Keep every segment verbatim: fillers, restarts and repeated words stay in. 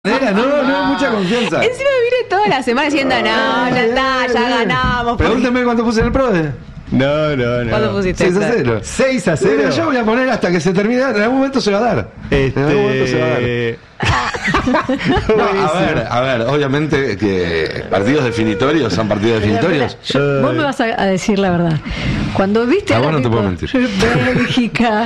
Era, no, no, mucha confianza. Encima vine toda la semana diciendo, no, ya está, ya ganamos. Pregúnteme cuánto puse en el PRODE. No, no, no. ¿Cuánto pusiste? seis a cero. seis a cero. Yo voy a poner hasta que se termine. En algún momento se va a dar. Este... En algún momento se va a dar. No, a ver, a ver, obviamente que partidos definitorios son partidos definitorios. Yo, vos me vas a, a decir la verdad. Cuando viste Ah, a vos no te puedo mentir. Bélgica,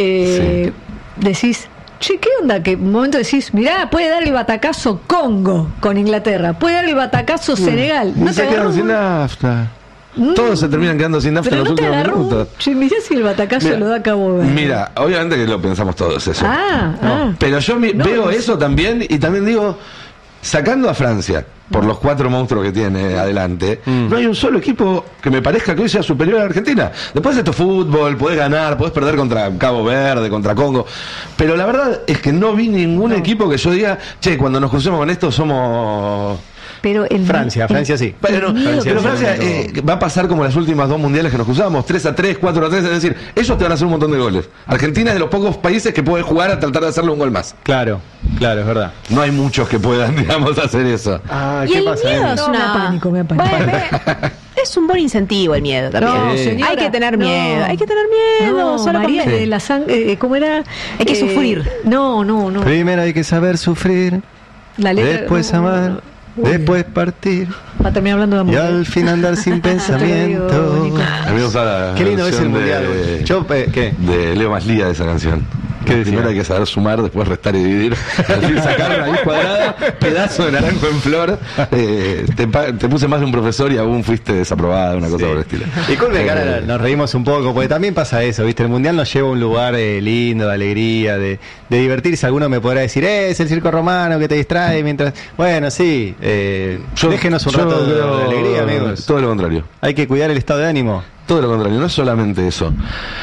eh, sí. decís, che, ¿qué onda? Que un momento decís, mirá, puede dar el batacazo Congo con Inglaterra, puede dar el batacazo Senegal. No No se te quedan agarró sin un- nafta. Mm. Todos se terminan quedando sin nafta en Pero los no te últimos agarró un- minutos. Che, mirá si el batacazo Mira, lo da Cabo Verde. Mira, obviamente que lo pensamos todos eso. Ah, ah. Pero yo mi- No, veo no sé. eso también y también digo, sacando a Francia, por los cuatro monstruos que tiene adelante, Mm. no hay un solo equipo que me parezca que hoy sea superior a Argentina. Después de esto fútbol, podés ganar, podés perder contra Cabo Verde, contra Congo, pero la verdad es que no vi ningún No. equipo que yo diga, che, cuando nos crucemos con esto somos... Pero el, Francia, el- Francia sí. Pero, el miedo pero que- Francia eh, va a pasar como las últimas dos mundiales que nos cruzamos, tres a tres, cuatro a tres, es decir, ellos te van a hacer un montón de goles. Argentina es de los pocos países que puede jugar a tratar de hacerle un gol más. Claro, claro, es verdad. No hay muchos que puedan, digamos, hacer eso. Ah, Y el miedo es No, me una... apánico, me apánico. Bueno, me- es un buen incentivo el miedo también. No, Sí. señora, Hay que tener no. miedo, hay que tener miedo. No, solo María, con- de la sangre, eh, ¿cómo era? Hay que sufrir. No, no, no. Primero hay que saber sufrir, La letra, después no, no, amar, no. Uy, después partir va a terminar hablando de amor. y al fin andar sin Te lo digo, pensamiento. Nico. A mí me gusta la Qué lindo es el versión mundial. de, güey. Yo, eh, ¿qué? de Leo Maslía de esa canción. ¿Qué decía? Primero hay que saber sumar, después restar y dividir. Al fin sacar una raíz cuadrada, pedazo de naranjo en flor. Eh, te, pa- te puse más de un profesor y aún fuiste desaprobada, una cosa Sí. por el estilo. Disculpe, Eh, cara, nos reímos un poco, porque también pasa eso, ¿viste? El mundial nos lleva a un lugar eh, lindo, de alegría, de, de divertirse. Alguno me podrá decir, eh, es el circo romano que te distrae mientras. Bueno, sí, eh, yo- déjenos un yo rato de, creo de alegría, amigos. Todo lo contrario. Hay que cuidar el estado de ánimo. Todo lo contrario, no es solamente eso.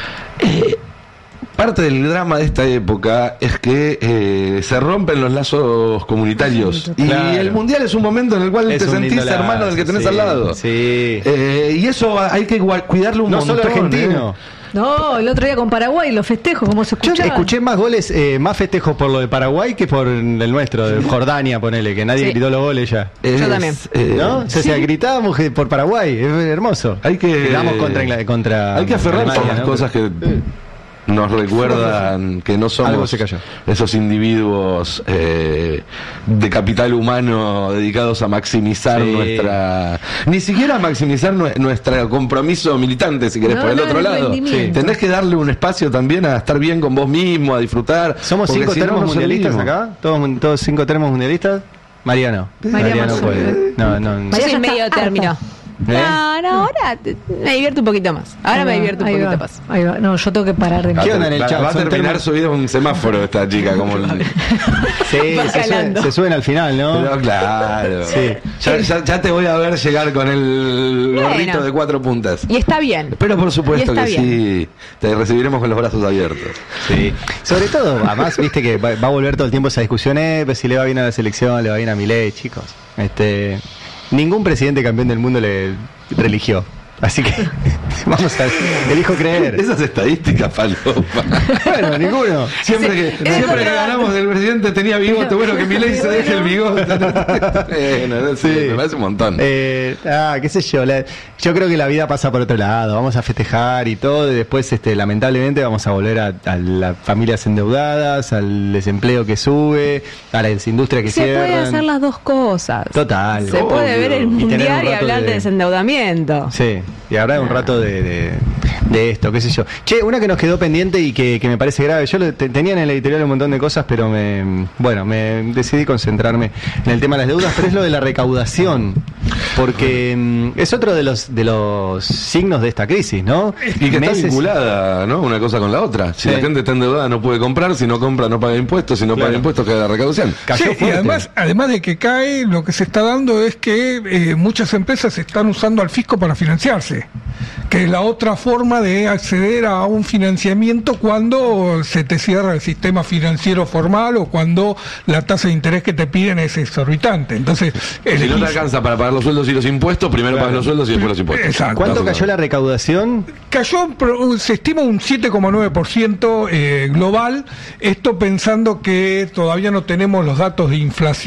Eh, parte del drama de esta época es que eh, se rompen los lazos comunitarios. Y Claro. el mundial es un momento en el cual Es te un sentís lindo hermano del que lazo, tenés sí, al lado. Sí. Eh, y eso hay que gua- cuidarlo un No montón. solo argentino. ¿eh? No, el otro día con Paraguay, los festejos, ¿cómo se Yo escuchaba? escuché más goles, eh, más festejos por lo de Paraguay que por el nuestro, de Jordania, ponele, que nadie Sí. gritó los goles ya. Es, Yo también. eh, ¿No? O sea, sí. gritábamos que por Paraguay, es hermoso. Hay que Quedamos contra, Ingla- contra hay que aferrarse Alemania, a las ¿no? cosas que nos recuerdan que no Algo somos se cayó. esos individuos eh, de capital humano dedicados a maximizar Sí. nuestra, ni siquiera a maximizar nue- nuestro compromiso militante, si querés, No, por el no, otro el lado. rendimiento. Tenés que darle un espacio también a estar bien con vos mismo, a disfrutar. ¿Somos porque cinco si no, termos no mundialistas servimos. acá? ¿Todos, mun- ¿Todos cinco termos mundialistas? Mariano. María no Marzón. puede. No, no. Yo María soy ya medio está término. harta. ¿Eh? No, no, ahora te- me divierto un poquito más. Ahora Ahí me va, divierto un ahí poquito va, más. Ahí va. No, yo tengo que parar de Va a ¿Qué ter- onda en el va- chat? Va a Son terminar termos- subida un semáforo esta chica, como el- Sí, Va se, calando. suben, se suben al final, ¿no? Pero claro. Sí. Ya, ya- ya te voy a ver llegar con el Bueno. gorrito de cuatro puntas. Y está bien. Pero por supuesto Y está que bien. sí, te recibiremos con los brazos abiertos. Sí. Sobre todo, además, viste que va, va a volver todo el tiempo esa discusión, eh, pues si le va bien a la selección, le va bien a Milei, chicos. Este, ningún presidente campeón del mundo le religió. Así que vamos a elijo creer. Esas estadísticas, falopa. Bueno, ninguno. Siempre que, es siempre que otra- ganamos el presidente tenía bigote. Bueno, que Milei se deje el bigote. Bueno, sí, Sí. me parece un montón. Eh, ah, qué sé yo. la- yo creo que la vida pasa por otro lado. Vamos a festejar y todo. Y después, este, lamentablemente, vamos a volver a, a las familias endeudadas, al desempleo que sube, a la industria que Se cierran. puede hacer las dos cosas. Total. Se puede obvio. ver el Y tener un mundial y rato hablar de de- desendeudamiento. Sí, y habrá un rato de, de, de esto, qué sé yo. Che, una que nos quedó pendiente y que, que me parece grave. Yo lo, te- tenía en el editorial un montón de cosas, pero me bueno, me decidí concentrarme en el tema de las deudas, pero es lo de la recaudación. Porque mm, es otro de los de los signos de esta crisis, ¿no? Y que está Meses- vinculada, ¿no? Una cosa con la otra. Si Sí. la gente está endeudada no puede comprar, si no compra no paga impuestos, si no Claro. paga impuestos queda la recaudación. Cayó Sí, y fuerte. además, además de que cae, lo que se está dando es que eh, muchas empresas están usando al fisco para financiarse, que es la otra forma problema de acceder a un financiamiento cuando se te cierra el sistema financiero formal o cuando la tasa de interés que te piden es exorbitante. Entonces, si no te alcanza para pagar los sueldos y los impuestos, primero claro. pagas los sueldos y después los impuestos. Exacto. ¿Cuánto cayó la recaudación? Cayó, se estima un siete coma nueve por ciento eh, global, esto pensando que todavía no tenemos los datos de inflación